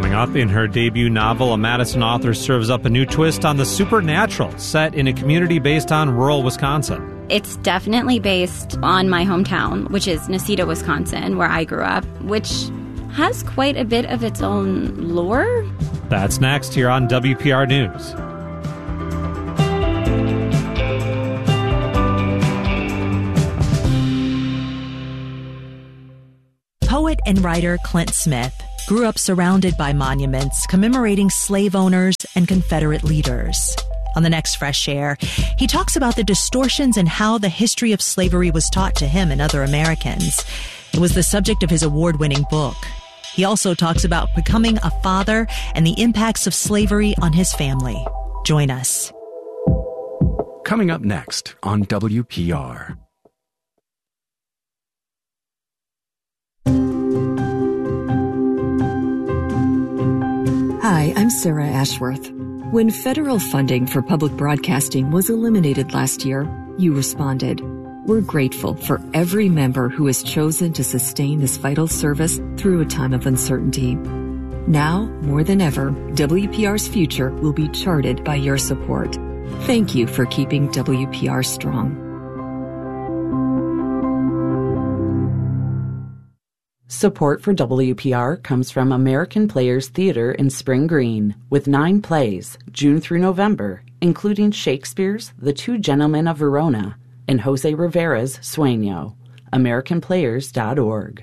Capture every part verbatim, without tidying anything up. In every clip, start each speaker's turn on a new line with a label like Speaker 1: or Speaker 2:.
Speaker 1: Coming up, in her debut novel, a Madison author serves up a new twist on the supernatural, set in a community based on rural Wisconsin.
Speaker 2: It's definitely based on my hometown, which is Necedah, Wisconsin, where I grew up, which has quite a bit of its own lore.
Speaker 1: That's next here on W P R News.
Speaker 3: Poet and writer Clint Smith grew up surrounded by monuments commemorating slave owners and Confederate leaders. On the next Fresh Air, he talks about the distortions and how the history of slavery was taught to him and other Americans. It was the subject of his award-winning book. He also talks about becoming a father and the impacts of slavery on his family. Join us.
Speaker 4: Coming up next on W P R.
Speaker 5: Hi, I'm Sarah Ashworth. When federal funding for public broadcasting was eliminated last year, you responded. We're grateful for every member who has chosen to sustain this vital service through a time of uncertainty. Now, more than ever, W P R's future will be charted by your support. Thank you for keeping W P R strong.
Speaker 6: Support for W P R comes from American Players Theater in Spring Green, with nine plays, June through November, including Shakespeare's The Two Gentlemen of Verona and Jose Rivera's Sueño. American Players dot org.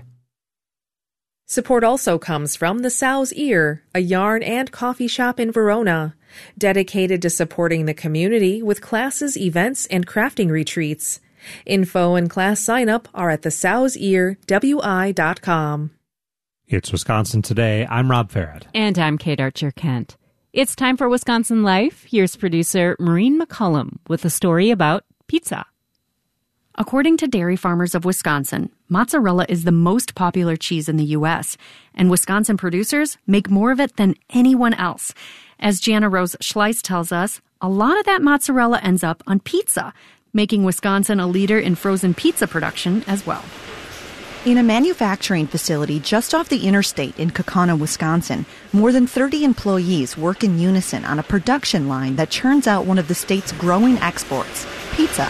Speaker 7: Support also comes from the Sow's Ear, a yarn and coffee shop in Verona, dedicated to supporting the community with classes, events, and crafting retreats. Info and class sign-up are at the sows ear w i dot com.
Speaker 1: It's Wisconsin Today. I'm Rob Farrett.
Speaker 8: And I'm Kate Archer-Kent. It's time for Wisconsin Life. Here's producer Maureen McCullum with a story about pizza.
Speaker 9: According to Dairy Farmers of Wisconsin, mozzarella is the most popular cheese in the U S, and Wisconsin producers make more of it than anyone else. As Jana Rose Schleiss tells us, a lot of that mozzarella ends up on pizza, making Wisconsin a leader in frozen pizza production as well.
Speaker 10: In a manufacturing facility just off the interstate in Kaukauna, Wisconsin, more than thirty employees work in unison on a production line that churns out one of the state's growing exports, pizza.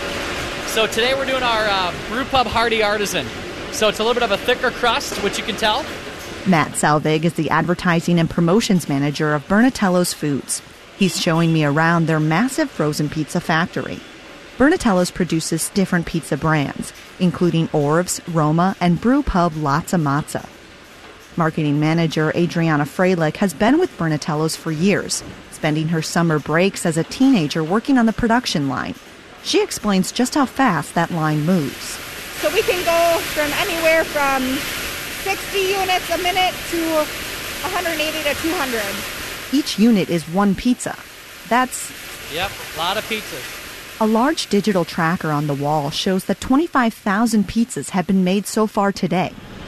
Speaker 11: So today we're doing our uh, Brew Pub Hardy Artisan. So it's a little bit of a thicker crust, which you can tell.
Speaker 10: Matt Salvig is the advertising and promotions manager of Bernatello's Foods. He's showing me around their massive frozen pizza factory. Bernatello's produces different pizza brands, including Orbs, Roma, and Brew Pub Latza Matza. Marketing manager Adriana Freilich has been with Bernatello's for years, spending her summer breaks as a teenager working on the production line. She explains just how fast that line moves.
Speaker 12: So we can go from anywhere from sixty units a minute to one hundred eighty to two hundred.
Speaker 10: Each unit is one pizza. That's...
Speaker 11: Yep, a lot of pizzas.
Speaker 10: A large digital tracker on the wall shows that twenty-five thousand pizzas have been made so far today.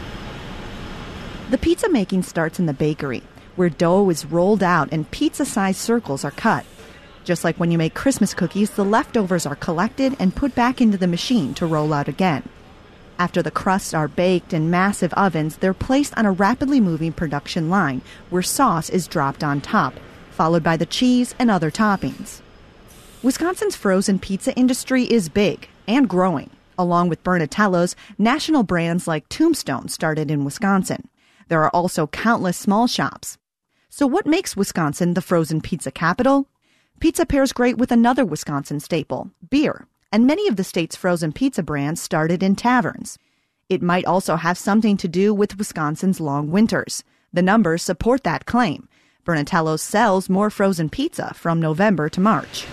Speaker 10: The pizza making starts in the bakery, where dough is rolled out and pizza-sized circles are cut. Just like when you make Christmas cookies, the leftovers are collected and put back into the machine to roll out again. After the crusts are baked in massive ovens, they're placed on a rapidly moving production line, where sauce is dropped on top, followed by the cheese and other toppings. Wisconsin's frozen pizza industry is big and growing. Along with Bernatello's, national brands like Tombstone started in Wisconsin. There are also countless small shops. So what makes Wisconsin the frozen pizza capital? Pizza pairs great with another Wisconsin staple, beer, and many of the state's frozen pizza brands started in taverns. It might also have something to do with Wisconsin's long winters. The numbers support that claim. Bernatello's sells more frozen pizza from November to March.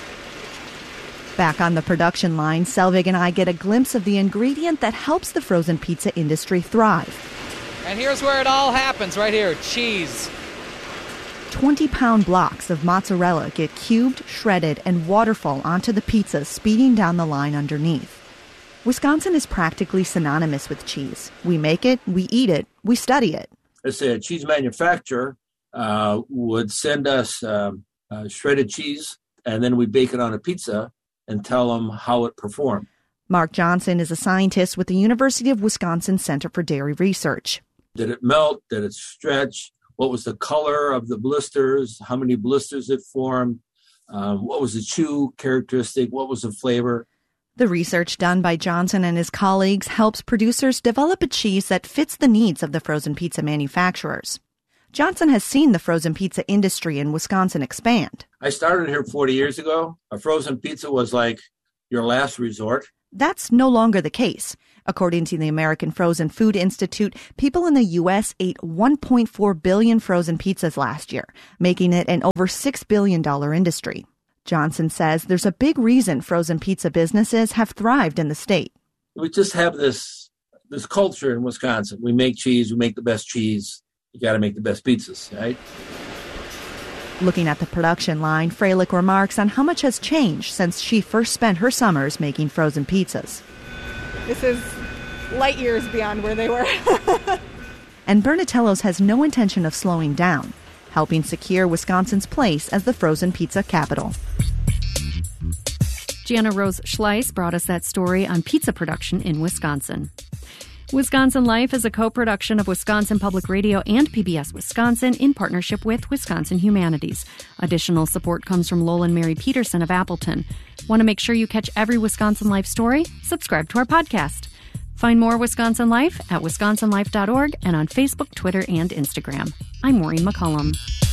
Speaker 10: Back on the production line, Selvig and I get a glimpse of the ingredient that helps the frozen pizza industry thrive.
Speaker 11: And here's where it all happens, right here, cheese.
Speaker 10: twenty-pound blocks of mozzarella get cubed, shredded, and waterfall onto the pizza, speeding down the line underneath. Wisconsin is practically synonymous with cheese. We make it, we eat it, we study it.
Speaker 13: Let's say a cheese manufacturer uh, would send us um, uh, shredded cheese, and then we bake it on a pizza and tell them how it performed.
Speaker 10: Mark Johnson is a scientist with the University of Wisconsin Center for Dairy Research.
Speaker 13: Did it melt? Did it stretch? what was the color of the blisters, how many blisters it formed, um, what was the chew characteristic, what was the flavor.
Speaker 10: The research done by Johnson and his colleagues helps producers develop a cheese that fits the needs of the frozen pizza manufacturers. Johnson has seen the frozen pizza industry in Wisconsin expand.
Speaker 13: I started here forty years ago. A frozen pizza was like your last resort.
Speaker 10: That's no longer the case. According to the American Frozen Food Institute, people in the U S ate one point four billion frozen pizzas last year, making it an over six billion dollars industry. Johnson says there's a big reason frozen pizza businesses have thrived in the state.
Speaker 13: We just have this this culture in Wisconsin. We make cheese. We make the best cheese. You got to make the best pizzas, right?
Speaker 10: Looking at the production line, Freilich remarks on how much has changed since she first spent her summers making frozen pizzas.
Speaker 12: This is light years beyond where they were.
Speaker 10: And Bernatello's has no intention of slowing down, helping secure Wisconsin's place as the frozen pizza capital.
Speaker 9: Jana Rose Schleiss brought us that story on pizza production in Wisconsin. Wisconsin Life is a co-production of Wisconsin Public Radio and P B S Wisconsin in partnership with Wisconsin Humanities. Additional support comes from Lowell and Mary Peterson of Appleton. Want to make sure you catch every Wisconsin Life story? Subscribe to our podcast. Find more Wisconsin Life at wisconsin life dot org and on Facebook, Twitter, and Instagram. I'm Maureen McCullum.